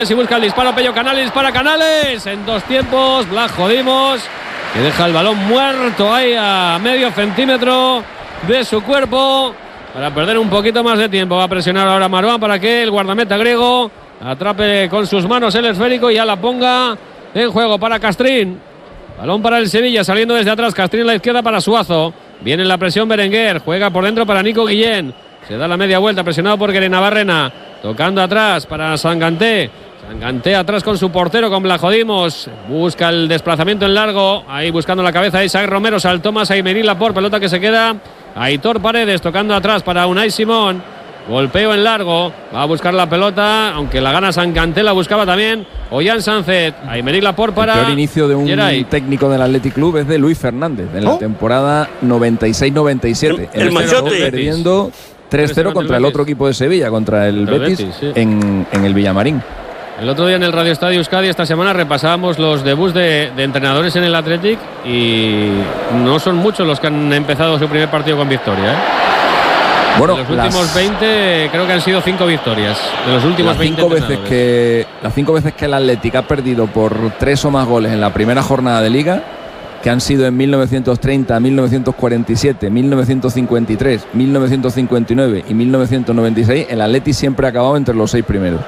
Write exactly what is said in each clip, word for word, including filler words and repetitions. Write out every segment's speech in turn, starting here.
Si busca el disparo, Pello Canales, dispara Canales. En dos tiempos, Blas Jodimos, que deja el balón muerto ahí a medio centímetro de su cuerpo para perder un poquito más de tiempo. Va a presionar ahora Marwan para que el guardameta griego atrape con sus manos el esférico y ya la ponga en juego para Castrín. Balón para el Sevilla, saliendo desde atrás. Castrín a la izquierda para Suazo. Viene en la presión Berenguer, juega por dentro para Nico Guillén. Se da la media vuelta, presionado por Guerenavarrena. Tocando atrás para Sanganté. Sanganté atrás con su portero, con Blajodimos. Busca el desplazamiento en largo. Ahí buscando la cabeza de Isaac Romero. Saltó más a Aymeril Laporte. Pelota que se queda. Aitor Paredes tocando atrás para Unai Simón. Golpeo en largo. Va a buscar la pelota. Aunque la gana Sanganté, la buscaba también Ollán Sánchez. Aymeril Laporte para. El peor inicio de un Geray. técnico del Athletic Club es de Luis Fernández. En ¿Oh? la temporada noventa y seis noventa y siete. El, el machote. Perdiendo tres cero contra el otro equipo de Sevilla, contra el Betis, Betis, sí. en, en el Villamarín. El otro día en el Radio Estadio Euskadi, esta semana, repasábamos los debuts de, de entrenadores en el Athletic y no son muchos los que han empezado su primer partido con victoria, ¿eh? Bueno, en los últimos las, veinte creo que han sido cinco victorias. De los últimos las veinte cinco veces que las cinco veces que el Athletic ha perdido por tres o más goles en la primera jornada de Liga, que han sido en mil novecientos treinta, mil novecientos cuarenta y siete, mil novecientos cincuenta y tres, mil novecientos cincuenta y nueve y mil novecientos noventa y seis, el Athletic siempre ha acabado entre los seis primeros.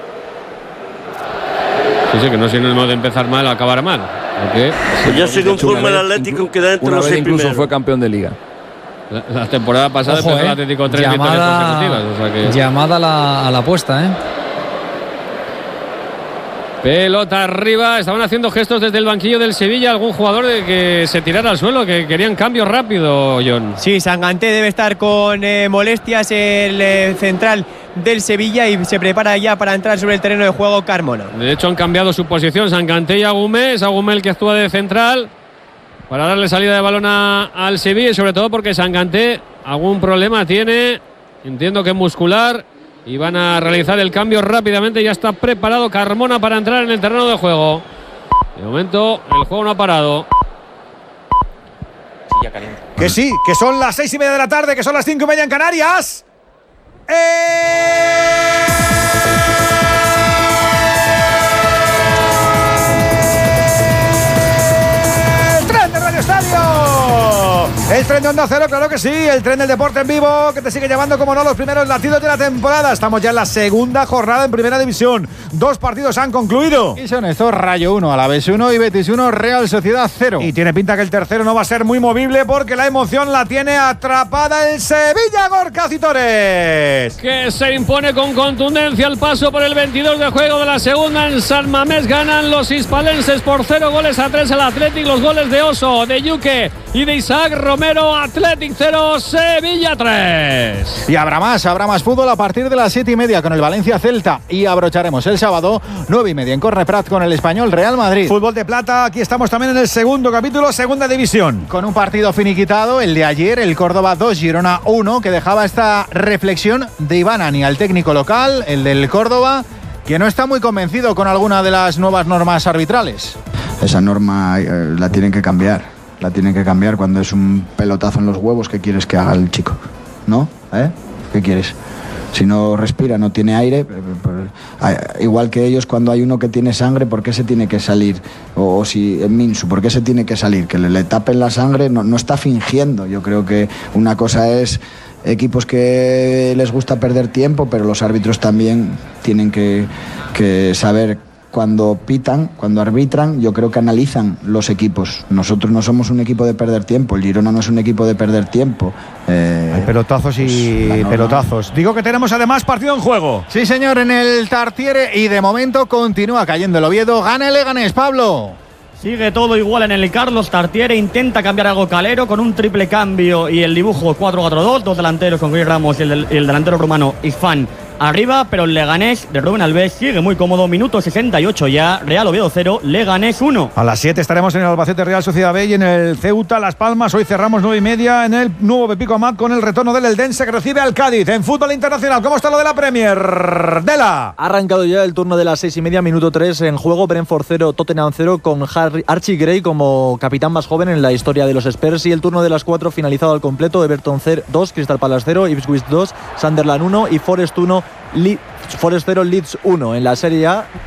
Sí, sí, que no es sinónimo de empezar mal o acabar mal. Porque pues ya se conforma el Atlético que da entre una los vez seis incluso primeros. fue campeón de Liga. la, la temporada pasada Ojo, empezó eh. el Atlético con tres llamada, victorias consecutivas. O sea que... Llamada a la, a la apuesta, ¿eh? Pelota arriba, estaban haciendo gestos desde el banquillo del Sevilla, algún jugador de que se tirara al suelo, que querían cambio rápido, John. Sí, Sanganté debe estar con eh, molestias, el eh, central del Sevilla, y se prepara ya para entrar sobre el terreno de juego Carmona. De hecho han cambiado su posición, Sanganté y Agumé, es Agumé el que actúa de central para darle salida de balón a, al Sevilla, y sobre todo porque Sanganté algún problema tiene, entiendo que muscular. Y van a realizar el cambio rápidamente. Ya está preparado Carmona para entrar en el terreno de juego. De momento el juego no ha parado. Que sí, que son las seis y media de la tarde, que son las cinco y media en Canarias. ¡Eh! ¡El tren de Radio Estadio! El tren de Onda Cero, claro que sí. El tren del deporte en vivo, que te sigue llevando, como no, los primeros latidos de la temporada. Estamos ya en la segunda jornada en Primera División. Dos partidos han concluido. Y son estos: Rayo uno, Alavés uno y Betis uno, Real Sociedad cero. Y tiene pinta que el tercero no va a ser muy movible, porque la emoción la tiene atrapada el Sevilla, Gorka Citores. Que se impone con contundencia el paso por el veintidós de juego de la segunda en San Mamés. Ganan los hispalenses por cero goles a tres al Athletic. Los goles de Oso, de Yuque y de Isaac Romero. Athletic cero, Sevilla tres. Y habrá más, habrá más fútbol a partir de las siete y media con el Valencia Celta. Y abrocharemos el sábado, nueve y media en Corneprat con el Español Real Madrid. Fútbol de plata, aquí estamos también en el segundo capítulo, segunda división. Con un partido finiquitado, el de ayer, el Córdoba dos, Girona uno, que dejaba esta reflexión de Iván Ani al técnico local, el del Córdoba, que no está muy convencido con alguna de las nuevas normas arbitrales. Esa norma eh, la tienen que cambiar. La tienen que cambiar cuando es un pelotazo en los huevos. ¿Qué quieres que haga el chico? ¿No? ¿Eh? ¿Qué quieres? Si no respira, no tiene aire, igual que ellos cuando hay uno que tiene sangre, ¿por qué se tiene que salir? O, o si en Minsu, ¿por qué se tiene que salir? Que le, le tapen la sangre, no, no está fingiendo. Yo creo que una cosa es equipos que les gusta perder tiempo, pero los árbitros también tienen que, que saber cuando pitan, cuando arbitran. Yo creo que analizan los equipos. Nosotros no somos un equipo de perder tiempo, el Girona no es un equipo de perder tiempo. Eh, Hay pelotazos y pues, pelotazos. Digo que tenemos además partido en juego. Sí, señor, en el Tartiere, y de momento continúa cayendo el Oviedo. Gana el Leganés, Pablo. Sigue todo igual en el Carlos Tartiere, intenta cambiar algo Calero con un triple cambio y el dibujo cuatro cuatro dos, dos delanteros con Luis Ramos y el, el delantero rumano Ifán arriba, pero el Leganés de Rubén Alves sigue muy cómodo. Minuto sesenta y ocho ya, Real Oviedo cero, Leganés uno. A las siete estaremos en el Albacete Real Sociedad B y en el Ceuta Las Palmas. Hoy cerramos nueve y media en el nuevo Pepico Amat con el retorno del Eldense, que recibe al Cádiz. En fútbol internacional, ¿cómo está lo de la Premier? Dela. Ha arrancado ya el turno de las seis y media, minuto tres en juego. Brentford cero, Tottenham cero, con Harry, Archie Gray como capitán más joven en la historia de los Spurs. Y el turno de las cuatro finalizado al completo. Everton dos, Crystal Palace cero, Ipswich dos, Sunderland uno y Forest uno, Leeds Forest cero, Leeds uno. En la Serie A,